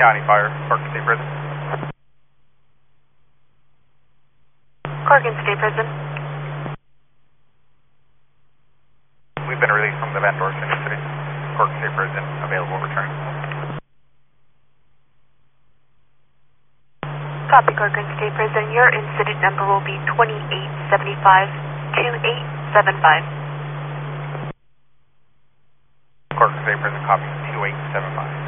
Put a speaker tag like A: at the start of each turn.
A: County Fire, Corcoran State Prison.
B: Corcoran State Prison.
A: We've been released from the Van Dorsen incident. Corcoran State Prison, available return.
B: Copy, Corcoran State Prison. Your incident number will be 2875-2875.
A: Corcoran State Prison, copy 2875.